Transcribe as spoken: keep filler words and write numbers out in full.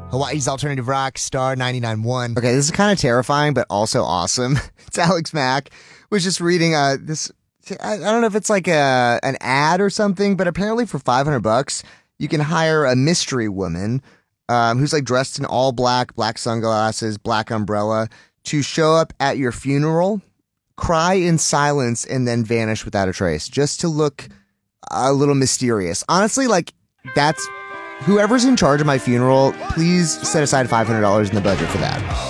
Hawaii's alternative rock, Star ninety-nine point one. Okay, this is kind of terrifying, but also awesome. It's Alex Mack. Was just reading uh, this. I, I don't know if it's like a an ad or something, but apparently for five hundred bucks, you can hire a mystery woman um, who's like dressed in all black, black sunglasses, black umbrella to show up at your funeral, cry in silence, and then vanish without a trace, just to look a little mysterious. Honestly, like that's whoever's in charge of my funeral, please set aside five hundred dollars in the budget for that.